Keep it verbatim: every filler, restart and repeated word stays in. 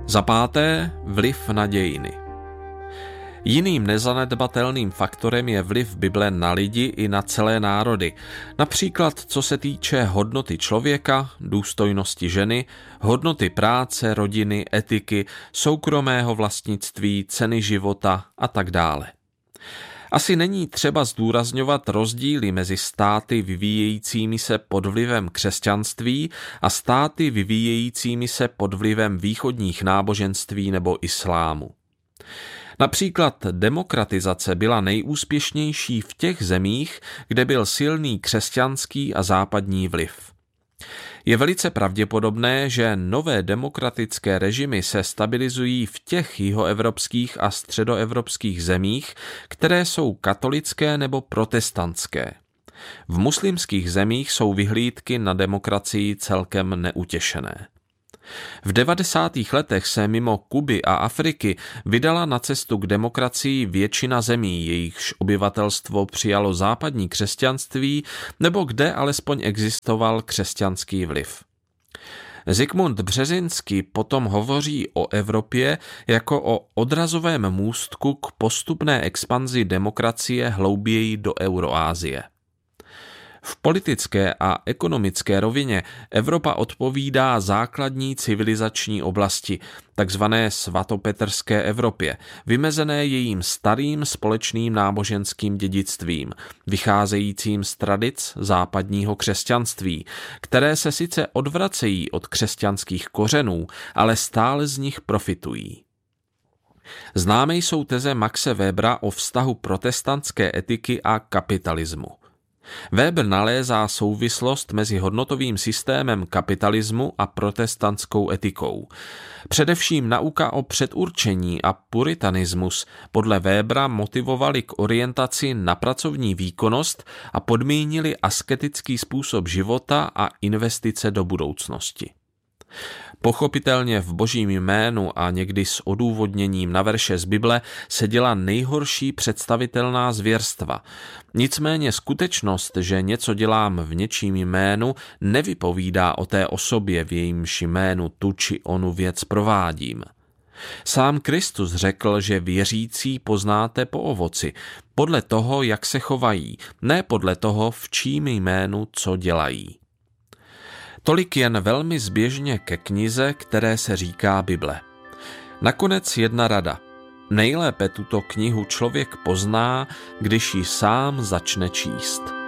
Za páté, vliv na dějiny. Jiným nezanedbatelným faktorem je vliv Bible na lidi i na celé národy. Například co se týče hodnoty člověka, důstojnosti ženy, hodnoty práce, rodiny, etiky, soukromého vlastnictví, ceny života a tak dále. Asi není třeba zdůrazňovat rozdíly mezi státy vyvíjejícími se pod vlivem křesťanství a státy vyvíjejícími se pod vlivem východních náboženství nebo islámu. Například demokratizace byla nejúspěšnější v těch zemích, kde byl silný křesťanský a západní vliv. Je velice pravděpodobné, že nové demokratické režimy se stabilizují v těch jihoevropských a středoevropských zemích, které jsou katolické nebo protestantské. V muslimských zemích jsou vyhlídky na demokracii celkem neutěšené. V devadesátých letech se mimo Kuby a Afriky vydala na cestu k demokracii většina zemí, jejichž obyvatelstvo přijalo západní křesťanství nebo kde alespoň existoval křesťanský vliv. Zikmund Březinský potom hovoří o Evropě jako o odrazovém můstku k postupné expanzi demokracie hlouběji do Euroasie. V politické a ekonomické rovině Evropa odpovídá základní civilizační oblasti, takzvané svatopetrské Evropě, vymezené jejím starým společným náboženským dědictvím, vycházejícím z tradic západního křesťanství, které se sice odvracejí od křesťanských kořenů, ale stále z nich profitují. Známé jsou teze Maxe Webera o vztahu protestantské etiky a kapitalismu. Weber nalézá souvislost mezi hodnotovým systémem kapitalismu a protestantskou etikou. Především nauka o předurčení a puritanismus podle Webera motivovali k orientaci na pracovní výkonnost a podmínili asketický způsob života a investice do budoucnosti. Pochopitelně v Božím jménu a někdy s odůvodněním na verše z Bible se dělá nejhorší představitelná zvěrstva. Nicméně skutečnost, že něco dělám v něčím jménu, nevypovídá o té osobě, v jejímž jménu tu či onu věc provádím. Sám Kristus řekl, že věřící poznáte po ovoci, podle toho, jak se chovají, ne podle toho, v čím jménu co dělají. Tolik jen velmi zběžně ke knize, které se říká Bible. Nakonec jedna rada. Nejlépe tuto knihu člověk pozná, když ji sám začne číst.